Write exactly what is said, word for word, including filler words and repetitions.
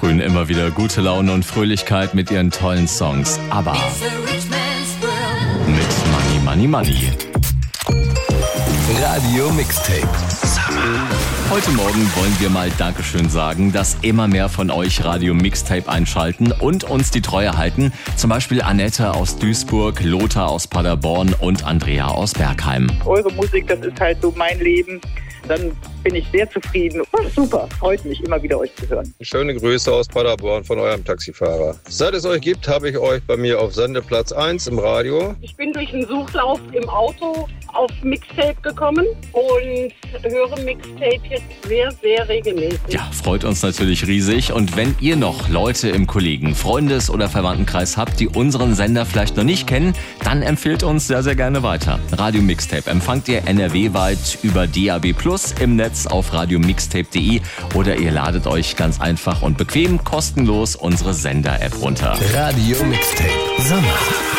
versprühen immer wieder gute Laune und Fröhlichkeit mit ihren tollen Songs. Aber mit Money, Money, Money. Radio Mixtape. Heute Morgen wollen wir mal Dankeschön sagen, dass immer mehr von euch Radio Mixtape einschalten und uns die Treue halten. Zum Beispiel Annette aus Duisburg, Lothar aus Paderborn und Andrea aus Bergheim. Eure Musik, das ist halt so mein Leben. Dann bin ich sehr zufrieden. Oh, super, freut mich immer wieder euch zu hören. Schöne Grüße aus Paderborn von eurem Taxifahrer. Seit es euch gibt, habe ich euch bei mir auf Sendeplatz eins im Radio. Ich bin durch einen Suchlauf im Auto auf Mixtape gekommen und höre Mixtape jetzt sehr, sehr regelmäßig. Ja, freut uns natürlich riesig. Und wenn ihr noch Leute im Kollegen-, Freundes- oder Verwandtenkreis habt, die unseren Sender vielleicht noch nicht kennen, dann empfehlt uns sehr, sehr gerne weiter. Radio Mixtape empfangt ihr N R W-weit über D A B Plus im Netz auf radio mixtape punkt de oder ihr ladet euch ganz einfach und bequem kostenlos unsere Sender-App runter. Radio Mixtape. Sommer.